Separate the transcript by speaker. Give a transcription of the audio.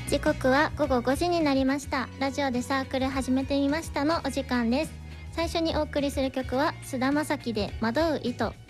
Speaker 1: 時刻は午後5時になりました。ラジオでサークル始めてみましたのお時間です。最初にお送りする曲は菅田将暉で惑う糸。